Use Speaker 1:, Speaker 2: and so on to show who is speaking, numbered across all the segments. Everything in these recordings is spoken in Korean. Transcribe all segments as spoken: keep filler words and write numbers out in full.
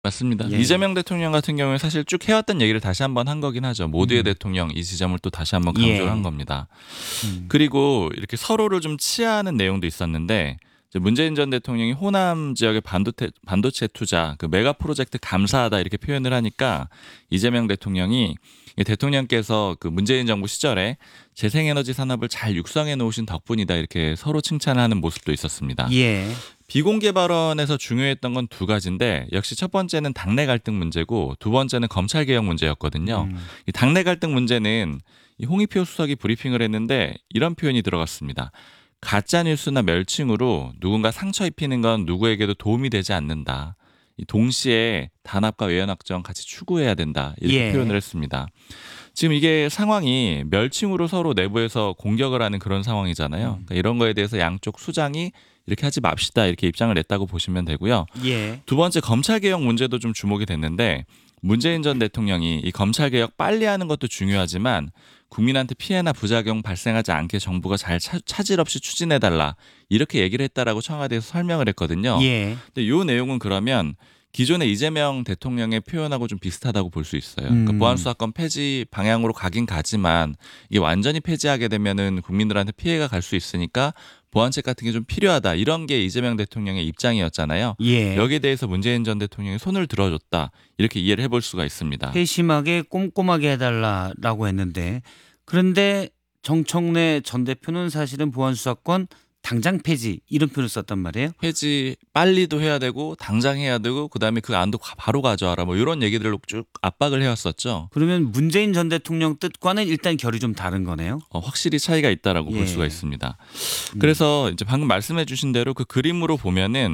Speaker 1: 맞습니다.
Speaker 2: 예.
Speaker 1: 이재명 대통령 같은 경우에 사실 쭉 해왔던 얘기를 다시 한번 한 거긴 하죠. 모두의
Speaker 2: 음.
Speaker 1: 대통령 이 지점을 또 다시 한번 강조를
Speaker 2: 예.
Speaker 1: 한 겁니다.
Speaker 2: 음.
Speaker 1: 그리고 이렇게 서로를 좀 치하하는 내용도 있었는데 이제 문재인 전 대통령이 호남 지역의 반도체, 반도체 투자 그 메가 프로젝트 감사하다 이렇게 표현을 하니까 이재명 대통령이 대통령께서 그 문재인 정부 시절에 재생에너지 산업을 잘 육성해 놓으신 덕분이다 이렇게 서로 칭찬하는 모습도 있었습니다.
Speaker 2: 예.
Speaker 1: 비공개 발언에서 중요했던 건 두 가지인데 역시 첫 번째는 당내 갈등 문제고 두 번째는 검찰 개혁 문제였거든요.
Speaker 2: 음.
Speaker 1: 이 당내 갈등 문제는 이 홍익표 수석이 브리핑을 했는데 이런 표현이 들어갔습니다. 가짜 뉴스나 멸칭으로 누군가 상처 입히는 건 누구에게도 도움이 되지 않는다. 이 동시에 단합과 외연 확정 같이 추구해야 된다. 이렇게
Speaker 2: 예.
Speaker 1: 표현을 했습니다. 지금 이게 상황이 멸칭으로 서로 내부에서 공격을 하는 그런 상황이잖아요. 그러니까 이런 거에 대해서 양쪽 수장이 이렇게 하지 맙시다 이렇게 입장을 냈다고 보시면 되고요.
Speaker 2: 예.
Speaker 1: 두 번째 검찰개혁 문제도 좀 주목이 됐는데 문재인 전 대통령이 이 검찰개혁 빨리 하는 것도 중요하지만 국민한테 피해나 부작용 발생하지 않게 정부가 잘 차, 차질 없이 추진해달라 이렇게 얘기를 했다라고 청와대에서 설명을 했거든요.
Speaker 2: 예.
Speaker 1: 근데 이 내용은 그러면 기존의 이재명 대통령의 표현하고 좀 비슷하다고 볼 수 있어요.
Speaker 2: 음.
Speaker 1: 그러니까 보안수사권 폐지 방향으로 가긴 가지만 이게 완전히 폐지하게 되면은 국민들한테 피해가 갈 수 있으니까 보완책 같은 게 좀 필요하다. 이런 게 이재명 대통령의 입장이었잖아요.
Speaker 2: 예.
Speaker 1: 여기에 대해서 문재인 전 대통령이 손을 들어줬다. 이렇게 이해를 해볼 수가 있습니다.
Speaker 2: 세심하게 꼼꼼하게 해달라라고 했는데 그런데 정청래 전 대표는 사실은 보안수사권 당장 폐지 이런 표현을 썼단 말이에요.
Speaker 1: 폐지 빨리도 해야 되고 당장 해야 되고 그다음에 그 안도 바로 가져와라. 뭐 이런 얘기들로 쭉 압박을 해왔었죠.
Speaker 2: 그러면 문재인 전 대통령 뜻과는 일단 결이 좀 다른 거네요.
Speaker 1: 어, 확실히 차이가 있다라고
Speaker 2: 예.
Speaker 1: 볼 수가 있습니다. 그래서 이제 방금 말씀해주신 대로 그 그림으로 보면은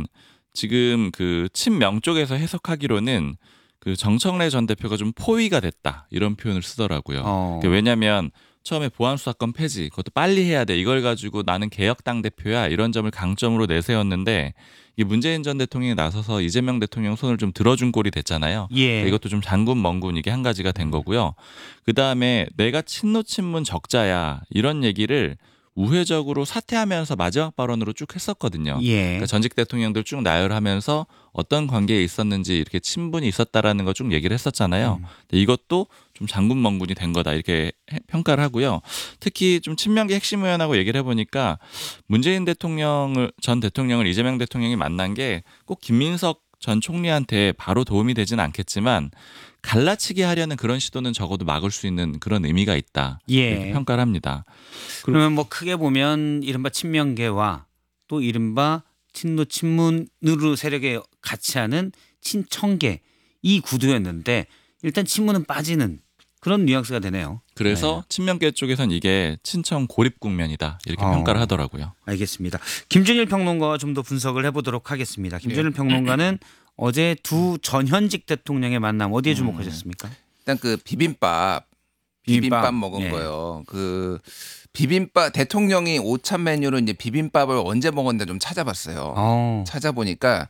Speaker 1: 지금 그 친명 쪽에서 해석하기로는 그 정청래 전 대표가 좀 포위가 됐다 이런 표현을 쓰더라고요.
Speaker 2: 어.
Speaker 1: 그러니까 왜냐하면 처음에 보안수사권 폐지 그것도 빨리 해야 돼 이걸 가지고 나는 개혁당 대표야 이런 점을 강점으로 내세웠는데 이 문재인 전 대통령이 나서서 이재명 대통령 손을 좀 들어준 꼴이 됐잖아요.
Speaker 2: 예.
Speaker 1: 그러니까 이것도 좀 장군 멍군 이게 한 가지가 된 거고요. 그 다음에 내가 친노 친문 적자야 이런 얘기를 우회적으로 사퇴하면서 마지막 발언으로 쭉 했었거든요.
Speaker 2: 예.
Speaker 1: 그러니까 전직 대통령들 쭉 나열하면서 어떤 관계에 있었는지 이렇게 친분이 있었다라는 거 쭉 얘기를 했었잖아요.
Speaker 2: 음.
Speaker 1: 근데 이것도 좀 장군멍군이 된 거다 이렇게 평가를 하고요. 특히 좀 친명계 핵심 의원하고 얘기를 해보니까 문재인 대통령을 전 대통령을 이재명 대통령이 만난 게 꼭 김민석 전 총리한테 바로 도움이 되지는 않겠지만 갈라치기 하려는 그런 시도는 적어도 막을 수 있는 그런 의미가 있다.
Speaker 2: 예.
Speaker 1: 이렇게 평가를 합니다.
Speaker 2: 그러면 뭐 크게 보면 이른바 친명계와 또 이른바 친노 친문으로 세력에 같이 하는 친청계 이 구도였는데 일단 친문은 빠지는 그런 뉘앙스가 되네요.
Speaker 1: 그래서
Speaker 2: 네.
Speaker 1: 친명계 쪽에선 이게 친청 고립 국면이다 이렇게
Speaker 2: 어.
Speaker 1: 평가를 하더라고요.
Speaker 2: 알겠습니다. 김준일 평론가와 좀 더 분석을 해보도록 하겠습니다. 김준일
Speaker 3: 네.
Speaker 2: 평론가는 어제 두 전현직 대통령의 만남 어디에 주목하셨습니까?
Speaker 3: 일단 그 비빔밥
Speaker 2: 비빔밥.
Speaker 3: 비빔밥 먹은
Speaker 2: 예.
Speaker 3: 거요. 그 비빔밥 대통령이 오찬 메뉴로 이제 비빔밥을 언제 먹었는데 좀 찾아봤어요.
Speaker 2: 어.
Speaker 3: 찾아보니까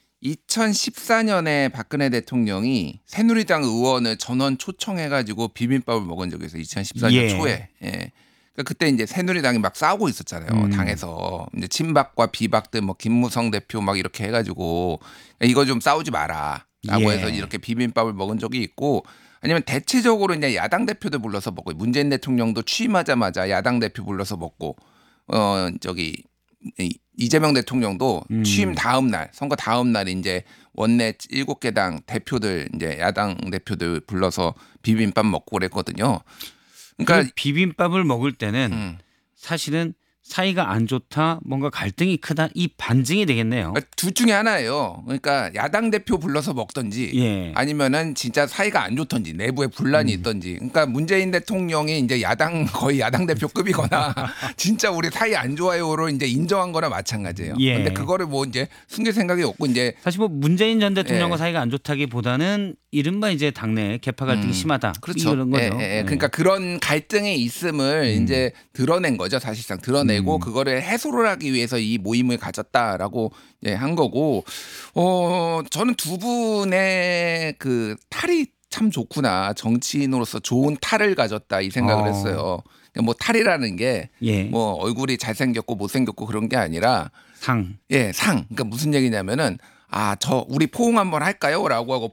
Speaker 3: 이천십사 년에 박근혜 대통령이 새누리당 의원을 전원 초청해가지고 비빔밥을 먹은 적이 있어요. 이천십사 년
Speaker 2: 예.
Speaker 3: 초에. 예. 그러니까 그때 이제 새누리당이 막 싸우고 있었잖아요.
Speaker 2: 음.
Speaker 3: 당에서 이제 친박과 비박들 뭐 김무성 대표 막 이렇게 해가지고 이거 좀 싸우지 마라라고
Speaker 2: 예.
Speaker 3: 해서 이렇게 비빔밥을 먹은 적이 있고. 아니면 대체적으로 이제 야당 대표들 불러서 먹고 문재인 대통령도 취임하자마자 야당 대표 불러서 먹고 어 저기 이- 이재명 대통령도
Speaker 2: 음.
Speaker 3: 취임 다음 날 선거 다음 날 이제 원내 일곱 개 당 대표들 이제 야당 대표들 불러서 비빔밥 먹고 그랬거든요.
Speaker 2: 그러니까
Speaker 3: 그러니까
Speaker 2: 비빔밥을 먹을 때는
Speaker 3: 음.
Speaker 2: 사실은 사이가 안 좋다, 뭔가 갈등이 크다 이 반증이 되겠네요.
Speaker 3: 그러니까 둘 중에 하나예요. 그러니까 야당 대표 불러서 먹던지
Speaker 2: 예.
Speaker 3: 아니면은 진짜 사이가 안 좋던지 내부에 분란이
Speaker 2: 음.
Speaker 3: 있던지. 그러니까 문재인 대통령이 이제 야당 거의 야당 대표급이거나 진짜 우리 사이 안 좋아요로 이제 인정한 거나 마찬가지예요.
Speaker 2: 예.
Speaker 3: 근데 그거를 뭐 이제 숨길 생각이 없고 이제
Speaker 2: 사실 뭐 문재인 전 대통령과
Speaker 3: 예.
Speaker 2: 사이가 안 좋다기보다는 이른바 이제 당내 개파 갈등이
Speaker 3: 음,
Speaker 2: 심하다.
Speaker 3: 그렇죠.
Speaker 2: 이런 거죠.
Speaker 3: 예, 예, 예.
Speaker 2: 예.
Speaker 3: 그러니까 그런 갈등이 있음을
Speaker 2: 음.
Speaker 3: 이제 드러낸 거죠. 사실상 드러내고
Speaker 2: 음.
Speaker 3: 그거를 해소를 하기 위해서 이 모임을 가졌다라고 예, 한 거고. 어, 저는 두 분의 그 탈이 참 좋구나. 정치인으로서 좋은 탈을 가졌다 이 생각을
Speaker 2: 어.
Speaker 3: 했어요. 뭐 탈이라는 게
Speaker 2: 예.
Speaker 3: 뭐 얼굴이 잘생겼고 못생겼고 그런 게 아니라
Speaker 2: 상.
Speaker 3: 예, 상. 그러니까 무슨 얘기냐면은 아, 저 우리 포옹 한번 할까요?라고 하고